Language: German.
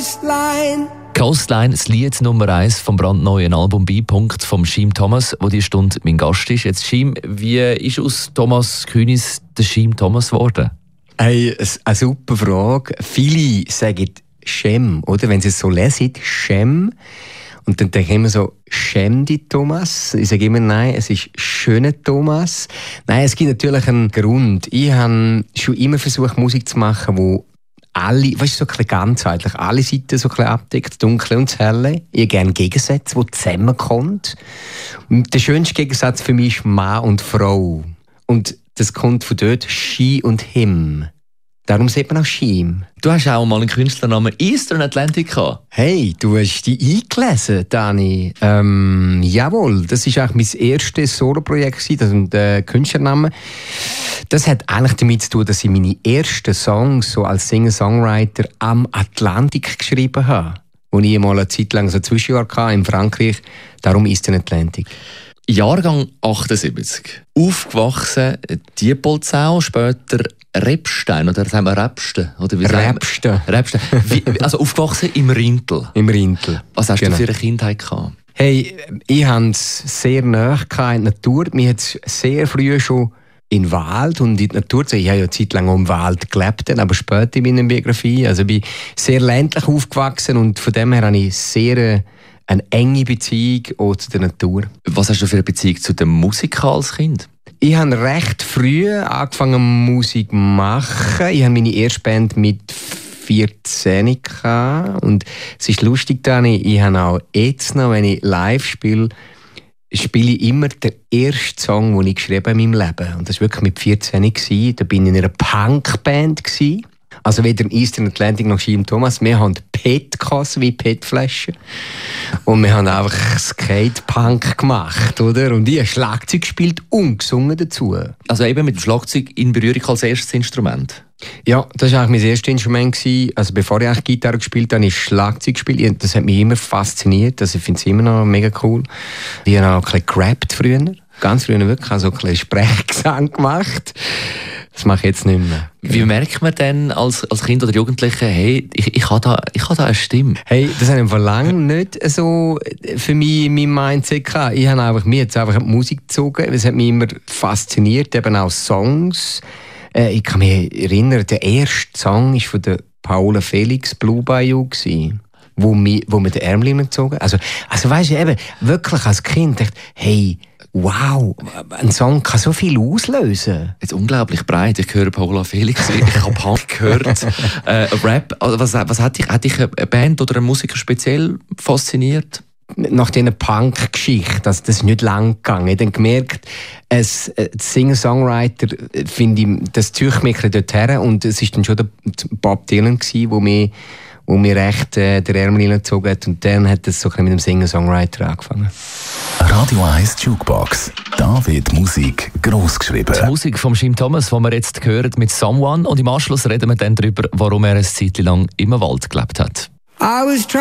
Coastline. Coastline, das Lied Nummer 1 vom brandneuen Album B-Punkt vom Schiim Thomas, wo die Stunde mein Gast ist. Jetzt Schiim, wie ist aus Thomas Kühnis der Schiim Thomas geworden? Hey, eine super Frage. Viele sagen Schem, oder? Wenn sie es so lesen, Schem. Und dann denke ich immer so, schäm dich, Thomas. Ich sage immer, nein, es ist schöner Thomas. Nein, es gibt natürlich einen Grund. Ich habe schon immer versucht, Musik zu machen, wo alle, weißt du, so ein bisschen ganzheitlich, alle Seiten so ein bisschen abdeckt, das Dunkle und das Helle. Ich habe gerne Gegensätze, die zusammenkommen. Und der schönste Gegensatz für mich ist Mann und Frau. Und das kommt von dort, she und him. Darum sieht man auch Schiim. Du hast auch mal einen Künstlernamen Eastern Atlantic gehabt. Hey, du hast dich eingelesen, Dani. Jawohl, das war eigentlich mein erstes Solo-Projekt, das ist der Künstlername. Das hat eigentlich damit zu tun, dass ich meine ersten Songs so als Singer-Songwriter am Atlantik geschrieben habe. Wo ich mal eine Zeit lang so ein Zwischenjahr hatte in Frankreich. Darum Eastern Atlantic. Jahrgang 78. Aufgewachsen Diepoldsau, später Rebstein, oder sagen wir Rebsten? Oder wie Rebsten. Rebsten. Also aufgewachsen im Rintel. Im Rintel. Was hast du für eine Kindheit gehabt? Hey, ich hatte es sehr nahe in der Natur. Mir hat es sehr früh schon in den Wald und in der Natur. Ich habe ja eine Zeit lang im Wald gelebt, aber später in meiner Biografie. Also ich bin sehr ländlich aufgewachsen und von dem her habe ich sehr eine enge Beziehung auch zu der Natur. Was hast du für eine Beziehung zu der Musik als Kind? Ich habe recht früh angefangen Musik zu machen. Ich habe meine erste Band mit 14 gehabt. Und es ist lustig, Dani, ich habe auch jetzt noch, wenn ich live spiele ich immer den ersten Song, den ich geschrieben habe in meinem Leben. Und das war wirklich mit 14 gewesen. Da bin ich in einer Punkband gewesen. Also weder Eastern Atlantic noch Schiim Thomas. Wir haben PET-Kassen wie PET-Flaschen. Und wir haben einfach Skate-Punk gemacht, oder? Und ich habe Schlagzeug gespielt und gesungen dazu. Also eben mit dem Schlagzeug in Berührung als erstes Instrument? Ja, das war eigentlich mein erstes Instrument. Also bevor ich eigentlich Gitarre gespielt habe, habe ich Schlagzeug gespielt. Das hat mich immer fasziniert. Also ich finde es immer noch mega cool. Ich habe auch ein bisschen gerappt früher. Ganz früher wirklich. Also ein bisschen Sprechgesang gemacht. Das mache ich jetzt nicht mehr. Wie merkt man denn als Kind oder Jugendliche, hey, ich habe da eine Stimme? Hey, das habe ich vor langem nicht so für mich in meinem Mindset gehabt. Ich habe einfach, mir jetzt einfach die Musik gezogen. Es hat mich immer fasziniert, eben auch Songs. Ich kann mich erinnern, der erste Song war von der Paula Felix, Blue Bayou, wo wir den Ärmel gezogen haben. Also weißt du, eben, wirklich als Kind dachte hey, wow, ein Song kann so viel auslösen. Jetzt unglaublich breit. Ich höre Paula Felix, ich habe Punk gehört. Rap, also was hat dich eine Band oder ein Musiker speziell fasziniert? Nach dieser Punk-Geschichte, das ist nicht lang gegangen. Ich habe dann gemerkt, als Singer-Songwriter finde ich, das zieht mich dorthin. Und es war dann schon der Bob Dylan, wo mir recht der Ärmel gezogen hat. Und dann hat es so mit dem Singer-Songwriter angefangen. Radio 1 Jukebox. Da wird Musik gross geschrieben. Die Musik von Schiim Thomas, die wir jetzt hören mit Someone. Und im Anschluss reden wir dann darüber, warum er eine Zeit lang im Wald gelebt hat.